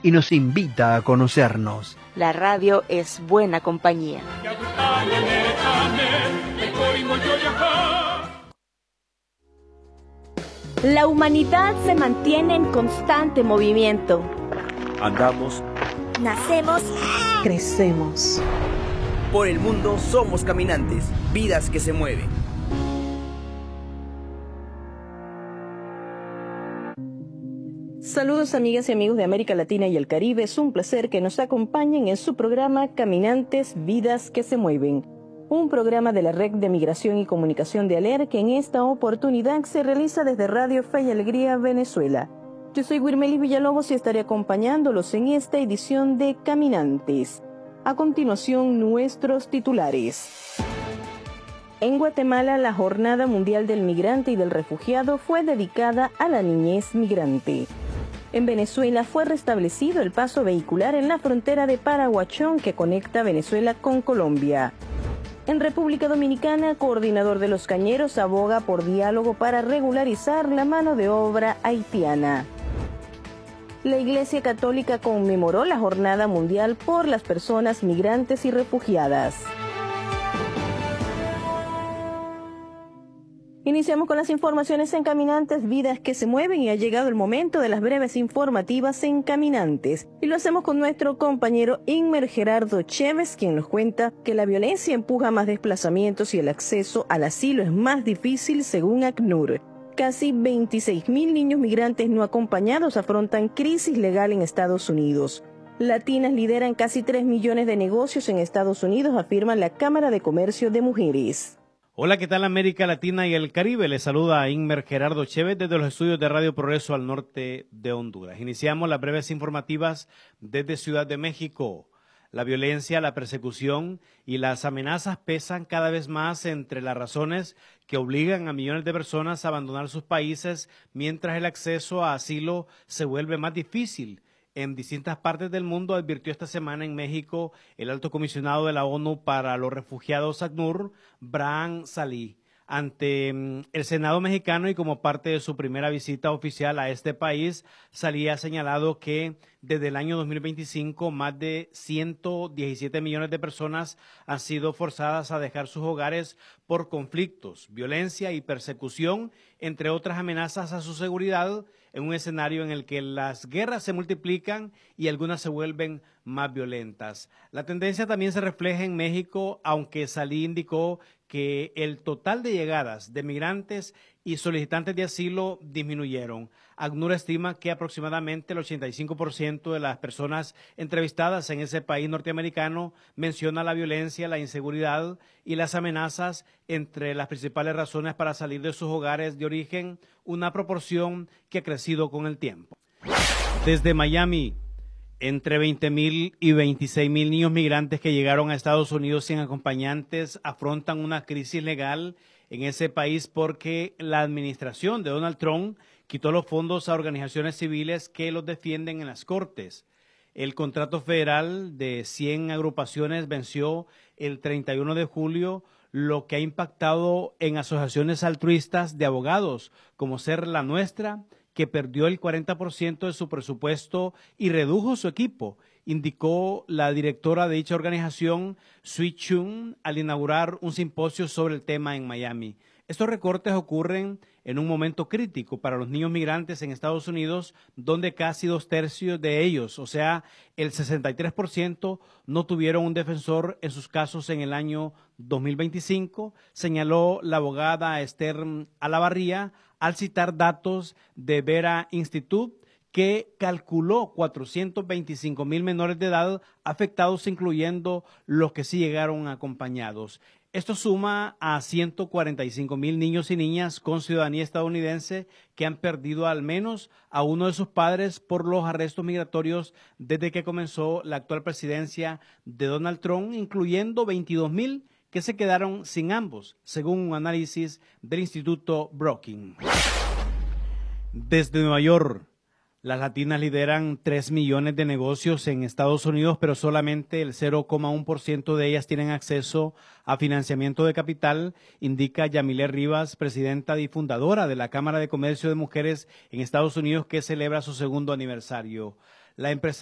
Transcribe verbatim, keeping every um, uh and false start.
y nos invita a conocernos. La radio es buena compañía. La humanidad se mantiene en constante movimiento. Andamos, nacemos, crecemos. Por el mundo somos caminantes, vidas que se mueven. Saludos amigas y amigos de América Latina y el Caribe, es un placer que nos acompañen en su programa Caminantes, Vidas que se Mueven, un programa de la Red de Migración y Comunicación de ALER que en esta oportunidad se realiza desde Radio Fe y Alegría, Venezuela. Yo soy Wirmelis Villalobos y estaré acompañándolos en esta edición de Caminantes. A continuación, nuestros titulares. En Guatemala, la Jornada Mundial del Migrante y del Refugiado fue dedicada a la niñez migrante. En Venezuela fue restablecido el paso vehicular en la frontera de Paraguachón que conecta Venezuela con Colombia. En República Dominicana, coordinador de los cañeros aboga por diálogo para regularizar la mano de obra haitiana. La Iglesia Católica conmemoró la Jornada Mundial por las Personas Migrantes y Refugiadas. Iniciamos con las informaciones en Caminantes, Vidas que se Mueven, y ha llegado el momento de las breves informativas en Caminantes. Y lo hacemos con nuestro compañero Inmer Gerardo Chévez, quien nos cuenta que la violencia empuja más desplazamientos y el acceso al asilo es más difícil según ACNUR. Casi veintiséis mil niños migrantes no acompañados afrontan crisis legal en Estados Unidos. Latinas lideran casi tres millones de negocios en Estados Unidos, afirma la Cámara de Comercio de Mujeres. Hola, ¿qué tal América Latina y el Caribe? Les saluda Inmer Gerardo Chévez desde los estudios de Radio Progreso al norte de Honduras. Iniciamos las breves informativas desde Ciudad de México. La violencia, la persecución y las amenazas pesan cada vez más entre las razones que obligan a millones de personas a abandonar sus países mientras el acceso a asilo se vuelve más difícil. En distintas partes del mundo, advirtió esta semana en México el alto comisionado de la ONU para los refugiados ACNUR, Brahim Salih, ante el Senado mexicano y como parte de su primera visita oficial a este país. Salih ha señalado que desde el año dos mil veinticinco más de ciento diecisiete millones de personas han sido forzadas a dejar sus hogares por conflictos, violencia y persecución, entre otras amenazas a su seguridad, en un escenario en el que las guerras se multiplican y algunas se vuelven más violentas. La tendencia también se refleja en México, aunque Salih indicó que el total de llegadas de migrantes y solicitantes de asilo disminuyeron. ACNUR estima que aproximadamente el ochenta y cinco por ciento de las personas entrevistadas en ese país norteamericano menciona la violencia, la inseguridad y las amenazas entre las principales razones para salir de sus hogares de origen, una proporción que ha crecido con el tiempo. Desde Miami, entre veinte mil y veintiséis mil niños migrantes que llegaron a Estados Unidos sin acompañantes afrontan una crisis legal en ese país porque la administración de Donald Trump quitó los fondos a organizaciones civiles que los defienden en las cortes. El contrato federal de cien agrupaciones venció el treinta y uno de julio, lo que ha impactado en asociaciones altruistas de abogados, como Ser la Nuestra, que perdió el cuarenta por ciento de su presupuesto y redujo su equipo, indicó la directora de dicha organización, Sui Chung, al inaugurar un simposio sobre el tema en Miami. Estos recortes ocurren en un momento crítico para los niños migrantes en Estados Unidos, donde casi dos tercios de ellos, o sea, el sesenta y tres por ciento, no tuvieron un defensor en sus casos en el año dos mil veinticinco, señaló la abogada Esther Alavarría al citar datos de Vera Institute, que calculó cuatrocientos veinticinco mil menores de edad afectados, incluyendo los que sí llegaron acompañados. Esto suma a ciento cuarenta y cinco mil niños y niñas con ciudadanía estadounidense que han perdido al menos a uno de sus padres por los arrestos migratorios desde que comenzó la actual presidencia de Donald Trump, incluyendo veintidós mil que se quedaron sin ambos, según un análisis del Instituto Brookings. Desde Nueva York, las latinas lideran tres millones de negocios en Estados Unidos, pero solamente el cero coma uno por ciento de ellas tienen acceso a financiamiento de capital, indica Yamile Rivas, presidenta y fundadora de la Cámara de Comercio de Mujeres en Estados Unidos, que celebra su segundo aniversario. La empresa